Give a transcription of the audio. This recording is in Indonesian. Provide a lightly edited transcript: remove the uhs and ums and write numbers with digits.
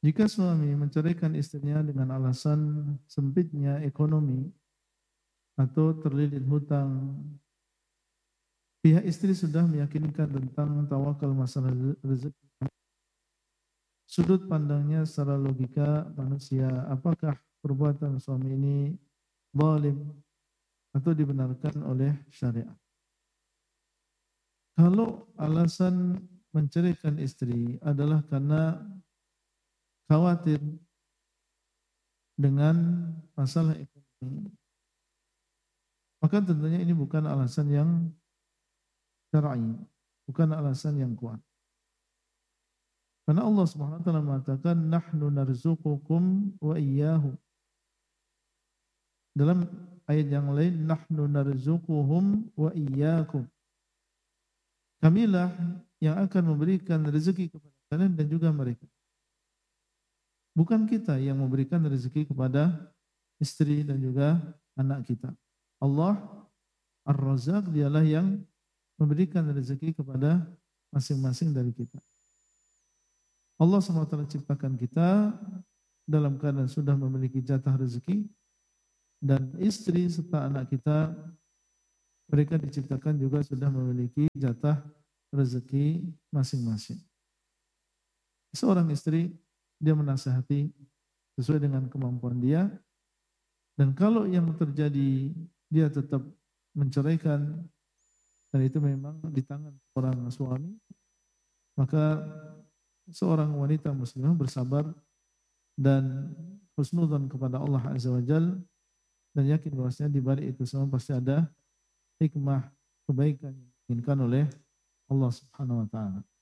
Jika suami menceraikan istrinya dengan alasan sempitnya ekonomi atau terlilit hutang, pihak istri sudah meyakinkan tentang tawakal masalah rezeki. Sudut pandangnya secara logika manusia, apakah perbuatan suami ini zalim atau dibenarkan oleh syariat? Kalau alasan menceraikan istri adalah karena khawatir dengan masalah ekonomi, maka tentunya ini bukan alasan yang syar'i, bukan alasan yang kuat. Karena Allah Subhanahu wa taala mengatakan nahnu narzuqukum wa iyyahu. Dalam ayat yang lain nahnu narzuquhum wa iyyakum. Kamilah yang akan memberikan rezeki kepada kalian dan juga mereka. Bukan kita yang memberikan rezeki kepada istri dan juga anak kita. Allah Ar-Razzaq, dialah yang memberikan rezeki kepada masing-masing dari kita. Allah SWT ciptakan kita dalam keadaan sudah memiliki jatah rezeki, dan istri serta anak kita, mereka diciptakan juga sudah memiliki jatah rezeki masing-masing. Seorang istri, dia menasihati sesuai dengan kemampuan dia, dan kalau yang terjadi dia tetap menceraikan, dan itu memang di tangan seorang suami, maka seorang wanita muslimah bersabar dan husnudzon kepada Allah Azza wa Jalla, dan yakin bahwasanya di balik itu semua pasti ada hikmah kebaikan yang diinginkan oleh Allah Subhanahu wa taala.